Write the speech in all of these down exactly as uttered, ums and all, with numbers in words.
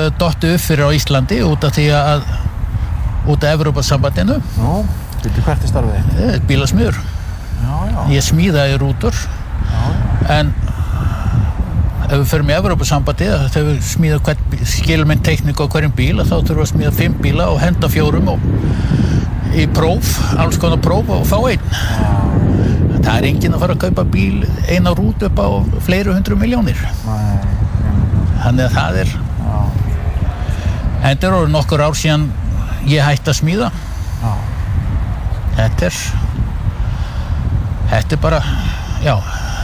dottið upp fyrir á Íslandi út af því að út af Evrópusambandinu. Nú, veitu hvert er starfið þitt? Bílasmiður. Já, já. Ég smíðaði rútur. Já, já. En ef við förum í Evrópusambandið, þegar við smíða hvern skilmenn tekník á hverjum bíl, þá þurfum við að smíða fimm bíla og henda fjórum og í próf, alls konar próf og fá einn. Já. Það er enginn að fara að kaupa bíl eina rútu upp á fleiri hundru milljónir. Nei. Þannig að það er... Já. Þetta er orðið nokkur ár síðan ég hætti að smíða. Já. Þetta er... Þetta er bara... Já.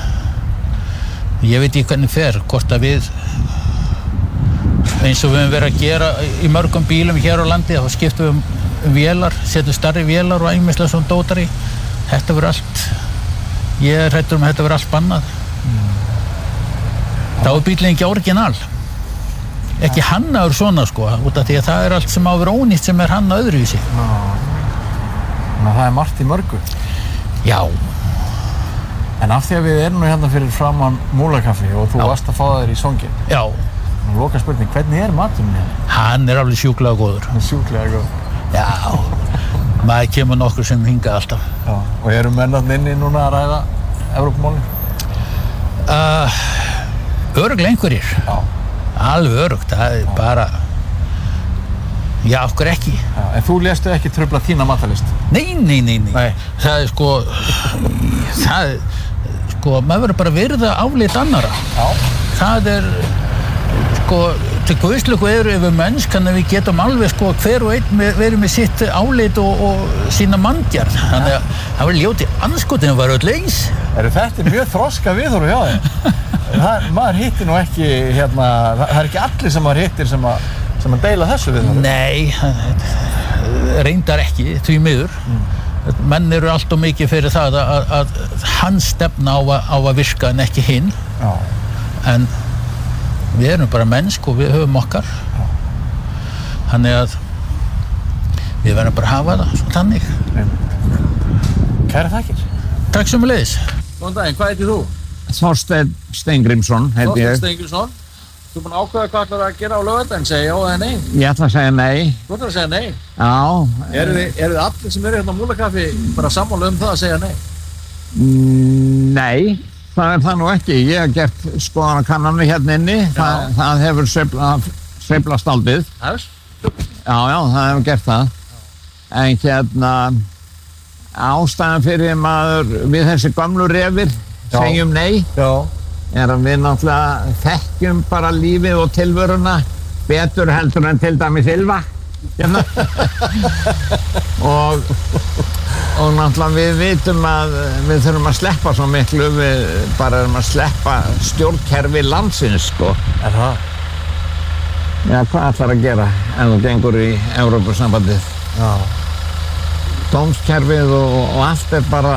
Ég veit ekki hvernig fer, hvort að við... Eins og við höfum verið að gera í mörgum bílum hér á landi, þá skiptum við um, um vélar, setjum stærri vélar og einmislega svona dótari. Þetta verður allt... Ég er hræddur um að þetta verður allt bannað. Mm. Þá er bílinn ekki orginal. Ekki hannaður svona sko, út af því að það er allt sem á að vera ónýtt sem er hannað öðruvísi. Já. Þannig að það er margt í mörgu. Já. En af því að við erum nú hérna fyrir framan Múlakaffi og þú Já. varst að fá þér í songin. Já. Nú loka spurning, hvernig er maturinn hérna? Hann er alveg sjúklega góður. Hann er sjúklega góður. Já. Maður kemur nokkur sem hingað alltaf. Já. Og eru mennarnir inni núna að ræða Evrópumálin? Uh, örugglega einhverjir. Já. Alveg öruggt, það er Já. bara... Já, okkur ekki. Já, en þú léstu ekki trufla þína matarlist? Nei, nei, nei, nei. Nei. Það er sko... Það er... Sko, maður verður bara virða álit annara. Já. Það er... Sko, til guðslöku eru yfir mennskan að við getum alveg sko hver og einn verið með sitt álit og, og sína manndjarn. Þannig að það var ljóti anskotinu var öll eins. Er þetta mjög þroska viðhorf hjá þeim? Það, maður hittir nú ekki hérna, það er ekki allir sem maður hittir sem að, sem að deila þessu viðhorf. Nei, reyndar ekki, því miður. Mm. Menn eru allt og mikið fyrir það að, að, að hans stefna á að, á að virka en ekki hinn. Já. En við erum bara mennsk og við höfum okkar. Já. Þannig að við verðum bara að hafa það, svona þannig. Kæra þakkir. Takk sömuleiðis. Góðan daginn, hvað heitir þú? Þorsteinn Steingrímsson, heiti ég. Þorsteinn Steingrímsson. Þú er búinn að ákveða hvað ætlar að gera á laugardaginn, segja já eða nei? Ég ætla að segja nei. Þú ætlar að segja nei? Já. Eru þið, eru þið allir sem eru hérna á Múlakaffi bara sammála um það að segja nei? Nei. Það er það nú ekki. Ég hef gert skoðanakannanir hérna inni. Það, það hefur sveiflað, sveiflast aldrei. Það? Já, já, það hefur gert það. En hérna, ástæðan fyrir maður við þessi gömlu refir segjum nei. Já. Er að við náttúrulega þekkjum bara lífið og tilvöruna betur heldur en til dæmis Ylva. Hérna. og Og náttúrulega við vitum að við þurfum að sleppa svo miklu, við bara erum að sleppa stjórnkerfi landsins, sko. Er það? Já, hvað ætlar að gera ef þú gengur í Evrópusambandið? Já. Dómskerfið og, og allt er bara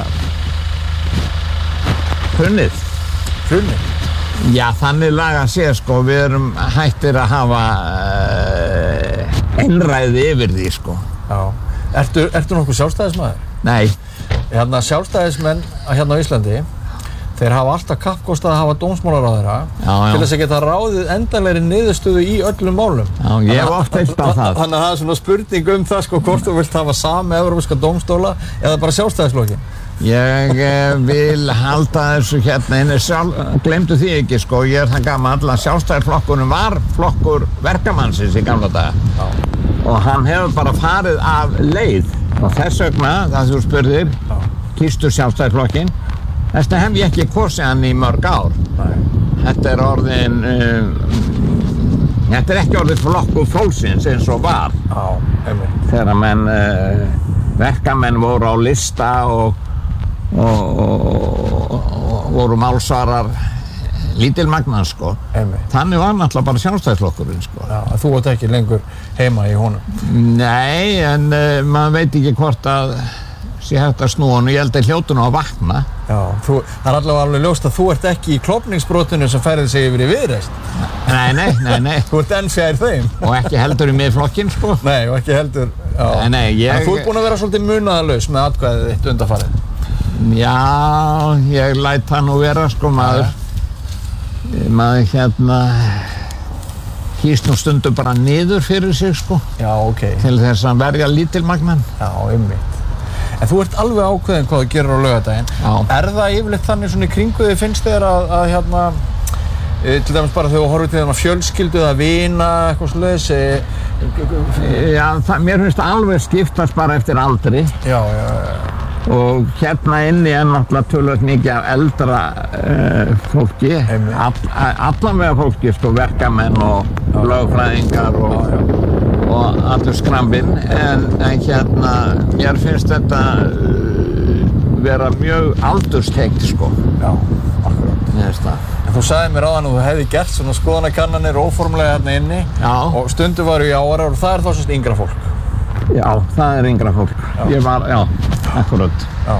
hrunið. Hrunið? Já, þannig laga sé, sko. Við erum hættir að hafa uh, einræði yfir því, sko. Já. Ertu, ertu nokkuð sjálfstæðismaður? Nei. Hérna sjálfstæðismenn hérna á Íslandi, þeir hafa alltaf kappkostað að hafa dómsmálaráðherra til þess að geta ráðið endanlegri niðurstöðu í öllum málum. Já, ég hef oft heyrt á það. Þannig að það er svona spurning um það, sko, hvort þú vilt hafa sami evrópska dómstóla eða bara sjálfstæðisflokkin. Ég eh, vil halda þessu hérna inni, sjálf, glemdu því ekki, sko, ég er það gamall að sjálfstæðisflokkurinn var flokkur verkamannsins í gamla daga. Já. Og hann hefur bara farið af leið og þess vegna, það þú spurðir, kýstu sjálfstæðisflokkinn, þess vegna hef ég ekki kosið hann í mörg ár. Nei. Þetta er orðin, um, þetta er ekki orðið flokkur fólksins eins og var. Já, einmitt. Þegar menn, uh, verkamenn voru á lista og, og, og, og voru málsvarar lítil magnan, sko. Einmitt. Þannig var náttúrulega bara sjálfstæðisflokkurinn, sko. Já, þú ert ekki lengur heima í honum. Nei, en uh, maður veit ekki hvort að sé hægt að snúa hann og ég held að hljótun á að vakna. Já, þú, það er allavega alveg ljóst að þú ert ekki í klofningsbrotinu sem færið sig yfir í Viðreisn. Nei, nei, nei, nei. Þú ert enn fjær þeim. Og ekki heldur í Miðflokkinn, sko. Nei, og ekki heldur, já. Nei, nei, ég... En þú ert búinn að vera svolítið munaðarlaus með atkvæðið þitt undanfarið. Já, ég læt það nú vera, sko, maður. Ja. Maður hérna kýst nú stundum bara niður fyrir sig sko. Já, ok. Til þess að verja lítilmagnan. Já, einmitt. En þú ert alveg ákveðin hvað þú gerir á laugardaginn. Já. Er það yfirleitt þannig svona í kringu þig finnst þér að, að hérna, e, til dæmis bara þegar þú horfir til þeirna fjölskyldu eða vina, eitthvað svoleiðis? E, Já, það, mér finnst það alveg skiptast bara eftir aldri. Já, já, já. Og hérna inni er náttúrulega tölvöld mikið af eldra uh, fólki, All, allavega fólki, sko, verkamenn og lögfræðingar og, og allur skrambinn, en, en hérna, mér finnst þetta uh, vera mjög aldurstengt, sko. Já, akkurat. Mér finnst það. En þú sagði mér áðan að þú hefði gert svona skoðanakannanir óformlega hérna inni. Já. Og stundu varu í ára og það er þá svona yngra fólk. Já, það er yngra fólk. Já. Ég var, já, akkurat. Já.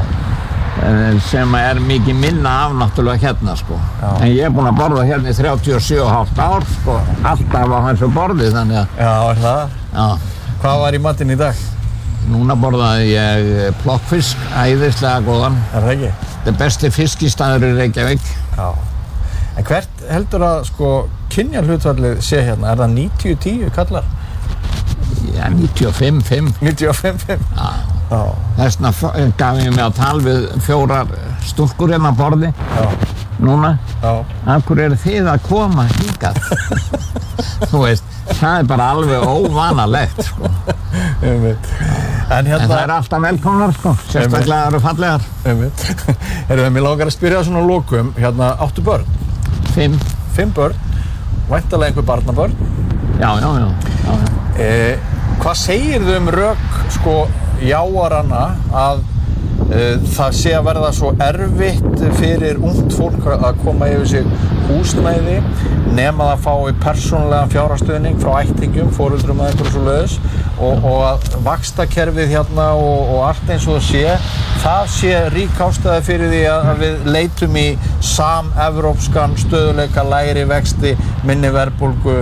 Sem er mikið minna af náttúrulega hérna, sko. Já. En ég er búinn að borða hérna í þrjátíu og sjö og hálft ár, sko. Alltaf á þessu borði, þannig að... Já, er það? Já. Hvað var í matinn í dag? Núna borðaði ég plokkfisk, æðislega góðan. Er það ekki? Það er besti fiskistaður í Reykjavík. Já. En hvert heldur að, sko, kynjahlutfallið sé hérna? Er það níutíu tíu kallar? Já, níutíu og fimm fimm. níutíu og fimm fimm? Já. Já. Þessna gaf ég mig á tal við fjórar stúlkur hérna á borði. Já. Núna. Já. Af hverju eru þið að koma hingað? Þú veist, það er bara alveg óvanalegt, sko. Einmitt. En hérna... En það eru alltaf velkomnar, sko. Sérstaklega eru fallegar. Einmitt. Erum við, mér langar að spyrja svona lokum, hérna, áttu börn? Fimm. Fimm börn. Væntanlega einhver barnabörn? Já, já, já. já, já. Eh, hvað segirðu um rök, sko, jáaranna að e, það sé að verða svo erfitt fyrir ungt fólk að koma yfir sig húsnæði nema það fái persónulegan fjárhagsstuðning frá ættingjum, foreldrum eða einhverju svoleiðis og, og að vaxtakerfið hérna og, og allt eins og það sé, það sé rík ástæða fyrir því að, að við leitum í sam-evrópskan stöðuleika, lægri vexti, minni verðbólgu,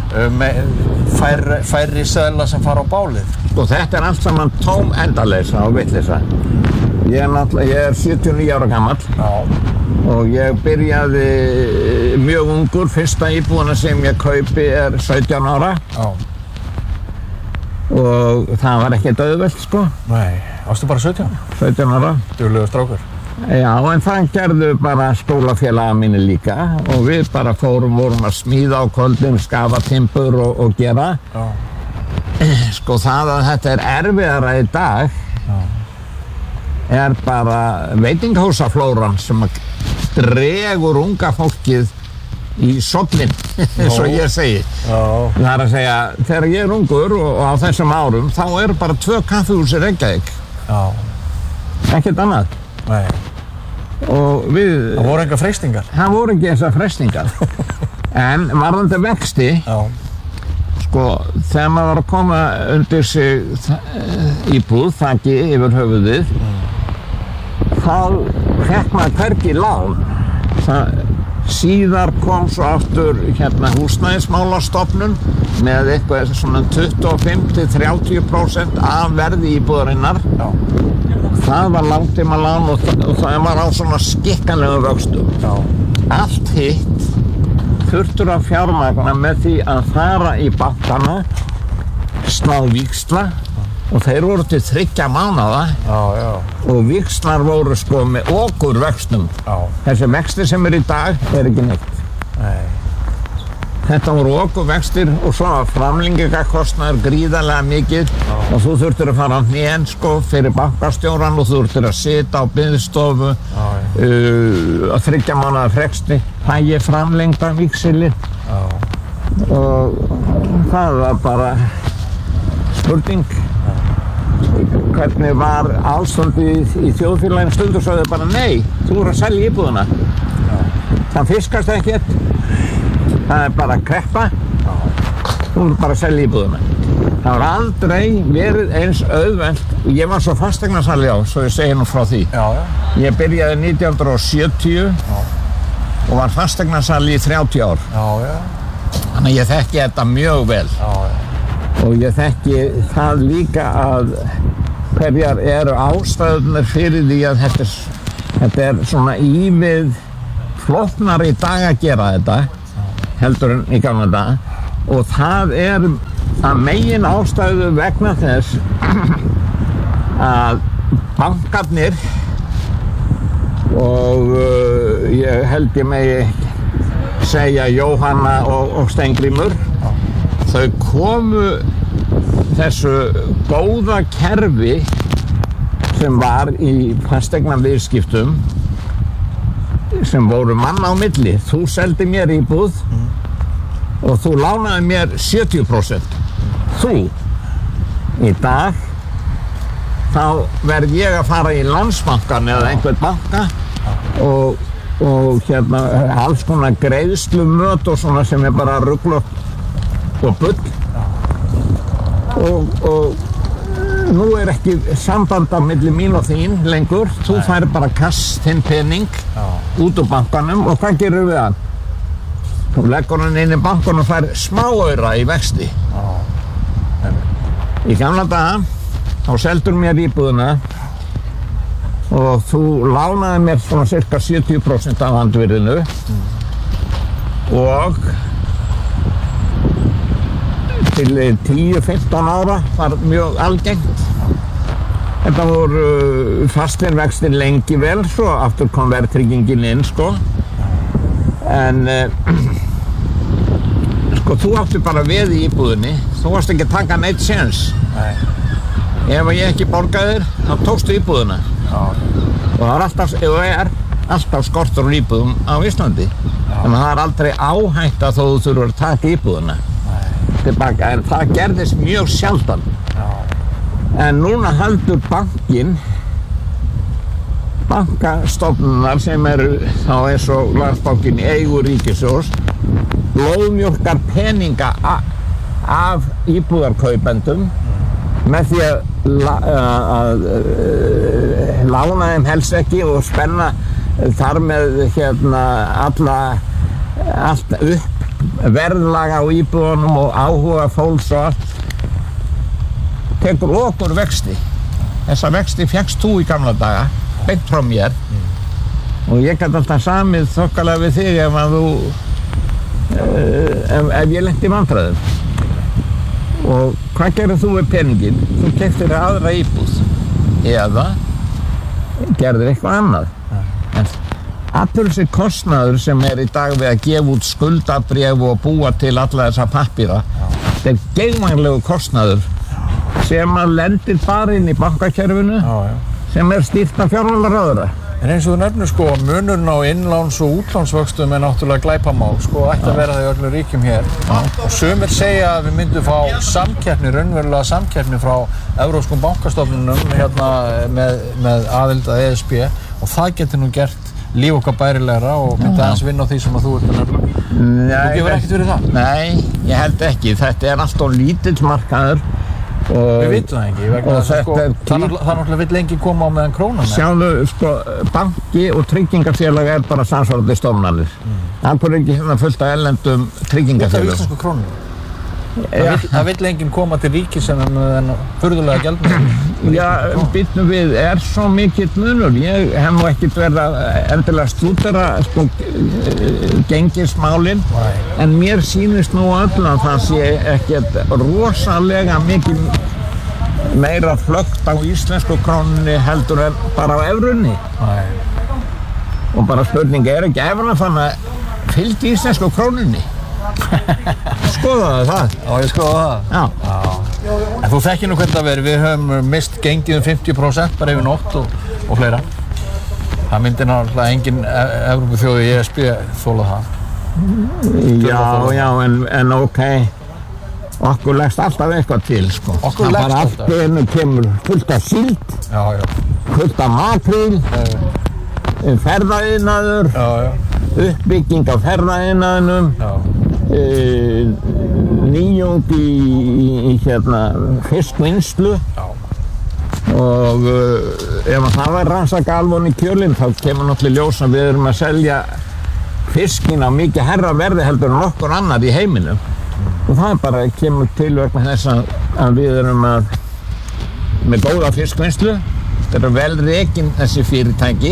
færri, færri seðla sem fara á bálið. Og þetta er allt saman tóm endaleysa og vitleysa. Ég er náttúrulega, ég er sjötíu og níu ára gamall. Já. Og ég byrjaði mjög ungur, fyrsta íbúðina sem ég kaupi er sautján ára. Já. Og það var ekkert auðvelt, sko. Nei, varstu bara sautján? sautján ára. Duglegur strákur. Já, en það gerðu bara skólafélaga mínu líka og við bara fórum, vorum að smíða á kvöldin, skafa timbur og, og gera. Já. Sko það að þetta er erfiðara í dag Já. Er bara veitingahúsaflóran sem dregur unga fólkið í sollin, eins og ég segi. Já. Það er að segja, þegar ég er ungur og, og á þessum árum, þá eru bara tvö kaffihús í Reykjavík. Já. Ekkert annað. Nei. Og við... Það voru enga freistingar. Það voru ekki þessar freistingar. En varðandi vexti, Já. sko, þegar maður var að koma undir sig íbúð, þaki yfir höfuðið, mm. þá fekk maður hvergi lán. Það, síðar kom svo aftur hérna húsnæðismálastofnun með eitthvað svona tuttugu og fimm til þrjátíu prósent af verði íbúðarinnar. Já. Það var langtíma lán og, og það var á svona skikkanlegum vöxtum. Já. Allt hitt þurftur að fjármagna með því að fara í bankana, slá víxla og þeir voru til þriggja mánaða Já, já. og víxlar voru sko með okur vöxtum. Já. Þessi vextir sem er í dag er ekki neitt. Nei. Þetta voru okur vextir og svo var framlengingakostnaður gríðarlega mikið Já. og þú þurftir að fara á hnén sko fyrir bankastjóran og þú þurftir að sitja á biðstofu uh, að þriggja mánaða fresti. Það ég framlengda víxilið og það var bara spurning. Hvernig var ástandið í þjóðfélaginu stundu svo þau bara nei, þú er að selja íbúðuna. Já. Það fiskast ekkert, það er bara kreppa, Já. Þú er bara að selja íbúðuna. Það var aldrei verið eins auðvelt og ég var svo fasteignasali á, svo ég segi nú frá því. Já, já. Ég byrjaði nítján hundruð sjötíu Já. og var fasteignasali í þrjátíu ár. Já, já. Þannig að ég þekki þetta mjög vel. Já, já. Og ég þekki það líka að hverjar eru ástæðurnar fyrir því að þetta er, þetta er svona ívið flóknar í dag að gera þetta heldur en í gamla dag og það er að megin ástæðu vegna þess að bankarnir og uh, ég held ég megi segja Jóhanna og, og Steingrímur, þau komu þessu góða kerfi sem var í fasteignaviðskiptum sem voru mann á milli. Þú seldi mér íbúð mm. og þú lánaði mér sjötíu prósent. Þú. Í dag þá verð ég að fara í Landsbankann eða einhvern banka og, og hérna alls konar greiðslumöt og svona sem er bara rugl og bull og, og nú er ekki samband á milli mín og þín lengur. Þú fær bara kast þinn pening Já. Út úr bankanum og hvað gerir við hann? Þú leggur hann inn í bankanum og fær smáaura í vexti. Já. Í gamla daga þá seldur mér íbúðina og þú lánaði mér svona cirka sjötíu prósent af handvirðinu mm. og til tíu til fimmtán ára var mjög algengt. Þetta voru fasteignavextir lengi vel, svo aftur kom verðtryggingin inn, sko. En uh, sko, þú átti bara veð í íbúðinni, þú varst ekki að taka neitt séns. Nei. Ef ég ekki borgaði þér, þá tókstu íbúðina. Já. Og það er alltaf, ef það er, alltaf skortur úr íbúðum á Íslandi. Já. Þannig að það er aldrei áhætta þó þú þurfur að taka íbúðina. Tilbaka, en það gerðist mjög sjaldan. Já. En núna heldur bankinn, bankastofnunar sem eru þá eins og Landsbankinn í eigu ríkissjóðs, blóðmjólkar peninga af íbúðarkaupendum með því að, að, að, að lána þeim helst ekki og spenna þar með hérna alla, allt upp verðlaga á íbúðunum og áhuga fólks og allt tekur okkur vexti. Þessa vexti fékkst þú í gamla daga beint frá mér mm. og ég gæti alltaf samið þokkalega við þig ef að þú uh, ef, ef ég lenti í vandræðum. Og hvað gerir þú við peninginn? Þú keyptir þér aðra íbúð eða gerðir eitthvað annað. En allur þessi kostnaður sem er í dag við að gefa út skuldabréf og búa til alla þessa pappíra, þetta er geigvænlegu kostnaður sem að lendir bara inn í bankakerfinu já, já. Sem er stýrt af fjármálaráðherra. En eins og þú nefnir sko, munurinn á innláns- og útlánsvöxtum er náttúrulega glæpamál, sko, ætti að vera það í öllum ríkjum hér. Já. Og sumir segja að við myndum fá samkeppni, raunverulega samkeppni frá evrópskum bankastofnunum hérna með, með aðild að E S B og það getur nú gert líf okkar bærilegra og myndi aðeins vinna á því sem að þú ert að nefna. Þú gefur ekkert verið það? Nei, ég held ekki. Þetta er alltaf lítill markaður. Við vitum það ekki, vegna þess að sko, það náttúrulega vill lengi koma á meðan krónan. Sjáðu, sko, banki og tryggingafélag er bara samsvarandi stofnanir. Mm. Það er ekki hérna fullt af erlendum tryggingafélögum. Út af íslensku krónunni. Það vill, það vill enginn koma til ríkis en en furðulega gjaldmiðil. Já, býtum við, er svo mikill munur. Ég hef nú ekkert verið að endilega stúdera sko, gengismálin, en mér sýnist nú öll að það sé ekkert rosalega mikið meira flögt á íslensku krónunni heldur en bara á evrunni. Og bara spurning er ekki evran fann að fylgdi íslensku krónunni. Skoðaðu það? Já, ég skoða það. Já. Já. En þú þekkir nú hvernig það verið, við höfum mist gengið um fimmtíu prósent bara yfir nótt og, og fleira. Það myndi náttúrulega engin Evrópuþjóð í E S B þola það. Já, já, en, en ok, okkur leggst alltaf eitthvað til, sko. Okkur leggst alltaf. Það bara allt einu kemur fullt af síld, já, já. fullt af makríl, um ferðaiðnaður, já, já. uppbygging af ferðaiðnaðinum, e, nýjung í, í, í hérna, fiskvinnslu. Já. Og uh, ef það var rannsaka alveg í kjölinn þá kemur náttúrulega ljós að við erum að selja fiskinn á mikið herra verði heldur en nokkur annar í heiminum. Mm. Og það bara kemur til vegna þess að, að við erum að, með góða fiskvinnslu, þetta eru vel rekin þessi fyrirtæki,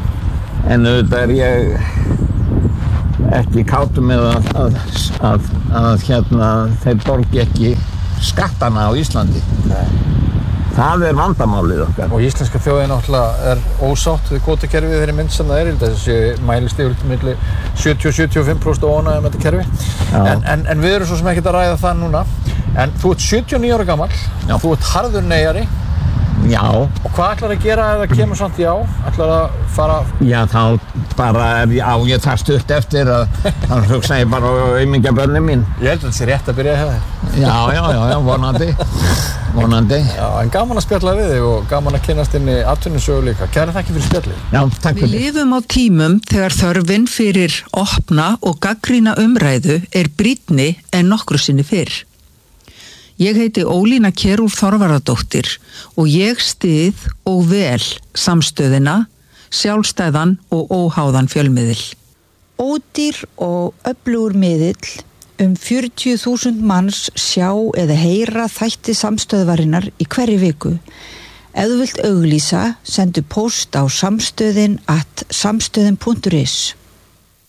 en auðvitað er ég ekki kátur með að, að, að, að hérna þeir borgi ekki skattana á Íslandi. Nei. Það er vandamálið okkar. Og íslenska þjóðin náttúrulega er ósátt við kvótakerfið þeirri mynd sem það er. Þessi mælist yfir milli sjötíu til sjötíu og fimm prósent óánægja með þetta kerfi. En, en, en við erum svo sem ekkert að ræða það núna. En þú ert sjötíu og níu ára gamall, já. Þú ert harður neyjari. Já. Og hvað ætlar að gera ef það kemur samt já? Ætlar að fara... Já, þá bara er já, ég það stutt eftir að þá hugsa ég bara á aumingja börnin mín. Ég held að þetta sé rétt að byrja að hefða. Já, já, já, já, vonandi. Vonandi. Já, en gaman að spjalla við þig og gaman að kynnast inn í atvinnusögu líka. Kæra þakki fyrir spjallið. Já, takk fyrir. Við lifum á tímum þegar þörfin fyrir opna og gaggrýna umræðu er brýnni en nokkru sinni fyrr. Ég heiti Ólína Kjerúl Þorvarðardóttir og ég styð og vel samstöðina, sjálfstæðan og óháðan fjölmiðil. Ódýr og öflugur miðill, um fjörutíu þúsund manns sjá eða heyra þætti samstöðvarinnar í hverri viku. Ef þú vilt auglýsa, sendu post á samstöðin at samstöðin punktur is.